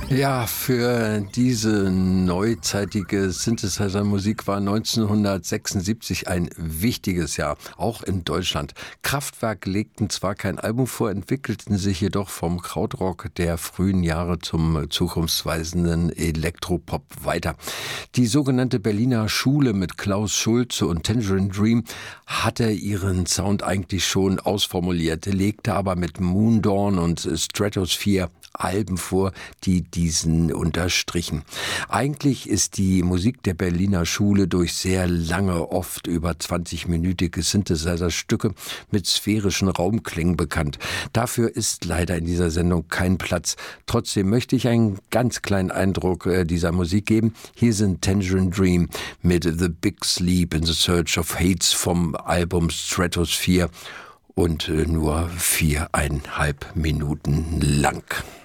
Ja, für diese neuzeitige Synthesizer-Musik war 1976 ein wichtiges Jahr, auch in Deutschland. Kraftwerk legten zwar kein Album vor, entwickelten sich jedoch vom Krautrock der frühen Jahre zum zukunftsweisenden Elektropop weiter. Die sogenannte Berliner Schule mit Klaus Schulze und Tangerine Dream hatte ihren Sound eigentlich schon ausformuliert, legte aber mit Moondawn und Stratosphere Alben vor, die diesen unterstrichen. Eigentlich ist die Musik der Berliner Schule durch sehr lange, oft über 20-minütige Synthesizer-Stücke mit sphärischen Raumklängen bekannt. Dafür ist leider in dieser Sendung kein Platz. Trotzdem möchte ich einen ganz kleinen Eindruck dieser Musik geben. Hier sind Tangerine Dream mit The Big Sleep in the Search of Hates vom Album Stratosphere und nur 4,5 Minuten lang.